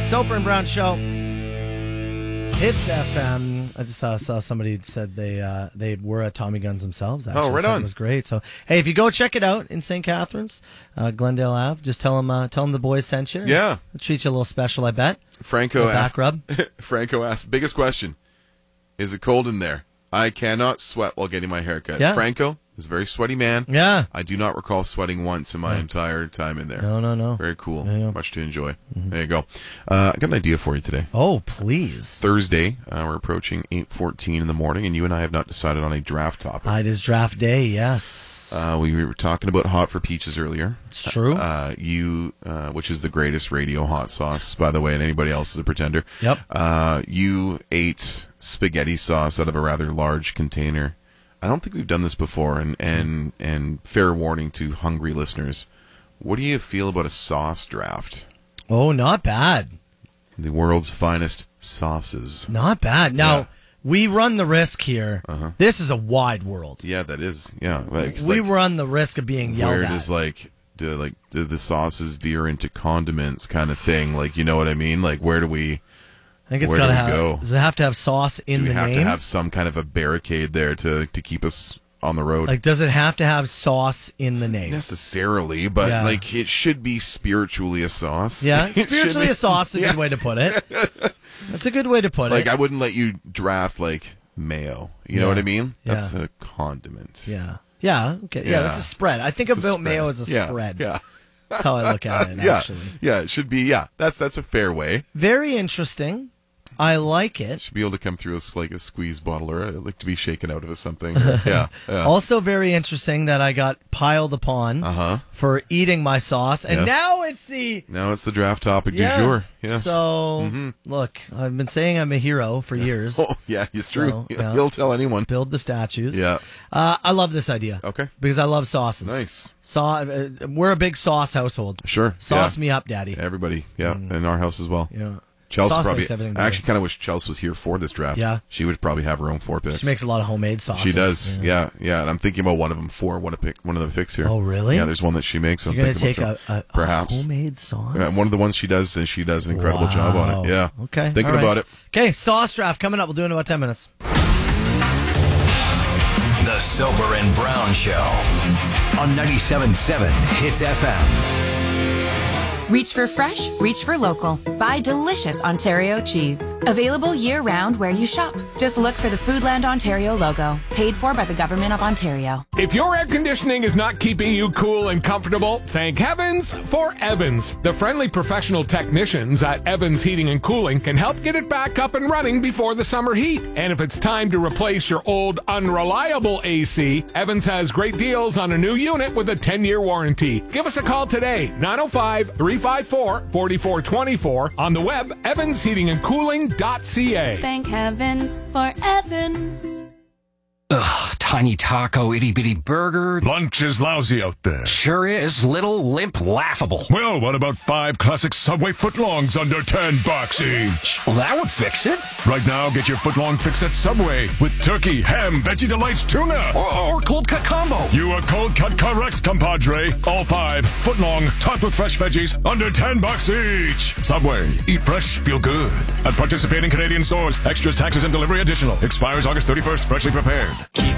Soper and Brown Show. Hits FM. I just saw somebody said they were at Tommy Guns themselves. Actually. Oh, right on. It was great. So, hey, if you go check it out in St. Catharines, Glendale Ave, just tell them the boys sent you. Yeah. They'll treat you a little special, I bet. Franco back rub. Franco asked, biggest question, is it cold in there? I cannot sweat while getting my haircut. Yeah. Franco is a very sweaty man. Yeah. I do not recall sweating once in my entire time in there. No. Very cool. Yeah. Much to enjoy. There you go. I got an idea for you today. Oh, please. Thursday, we're approaching 8:14 in the morning, and you and I have not decided on a draft topic. It is draft day, yes. We were talking about Hot for Peaches earlier. It's true. Which is the greatest radio hot sauce, by the way, and anybody else is a pretender. Yep. You ate spaghetti sauce out of a rather large container. I don't think we've done this before, and fair warning to hungry listeners. What do you feel about a sauce draft? Oh, not bad. The world's finest sauces. Not bad. Now, Yeah. we run the risk here. Uh-huh. This is a wide world. Yeah, that is. Yeah, We run the risk of being yelled where at. does do the sauces veer into condiments kind of thing? Like, you know what I mean? Like, where do we? I think it's Where got to do we have. go? Does it have to have sauce in Do we the have name? to have some kind of a barricade there to keep us on the road? Like, does it have to have sauce in the name? Necessarily, but Yeah. it should be spiritually a sauce. Yeah, It should spiritually be- a sauce is a good way to put it. That's a good way to put Like, it. I wouldn't let you draft mayo. You know what I mean? Yeah. That's a condiment. Yeah. Yeah. Okay. Yeah. Yeah. That's a spread. I think It's a about spread. mayo as a Yeah, spread. Yeah. That's how I look at it. Yeah. Actually, Yeah. It should be. Yeah. That's a fair way. very interesting. I like it. Should be able to come through as like a squeeze bottle, or I'd like to be shaken out of something. Yeah. Also, very interesting that I got piled upon for eating my sauce, and Yeah. now it's the Now it's the draft topic du jour. Yes. So, look, I've been saying I'm a hero for years. Oh, yeah, it's true. So, yeah. You'll tell anyone. Build the statues. Yeah. I love this idea. Okay. Because I love sauces. Nice. We're a big sauce household. Sure. Sauce yeah. me up, Daddy. Everybody. Yeah. In our house as well. Yeah. Chelsea Sauce probably. makes everything I better. actually kind of wish Chelsea was here for this draft. Yeah. She would probably have her own 4 picks. She makes a lot of homemade sauces. She does. Yeah. And I'm thinking about one of them for one of the picks here. Oh, really? Yeah. There's one that she makes. So You're going I'm to thinking take about a perhaps homemade sauce? one of the ones she does, and she does an incredible job on it. Yeah. Okay. Thinking all right. about it. Okay. Sauce draft coming up. We'll do it in about 10 minutes. The Soper and Brown Show on 97.7 Hits FM. Reach for fresh, reach for local. Buy delicious Ontario cheese. Available year-round where you shop. Just look for the Foodland Ontario logo. Paid for by the Government of Ontario. If your air conditioning is not keeping you cool and comfortable, thank heavens for Evans. The friendly professional technicians at Evans Heating and Cooling can help get it back up and running before the summer heat. And if it's time to replace your old, unreliable AC, Evans has great deals on a new unit with a 10-year warranty. Give us a call today, 905-354-4424. On the web, evansheatingandcooling.ca. Thank heavens for Evans. Ugh, tiny taco, itty-bitty burger. Lunch is lousy out there. Sure is. Little, limp, laughable. Well, what about 5 classic Subway footlongs under $10 each? Well, that would fix it. Right now, get your footlong fix at Subway with turkey, ham, Veggie Delights, tuna. Or cold cut combo. You are cold cut correct, compadre. All 5 footlong, topped with fresh veggies, under $10 each. Subway. Eat fresh, feel good. At participating Canadian stores. Extras, taxes, and delivery additional. Expires August 31st. Freshly prepared.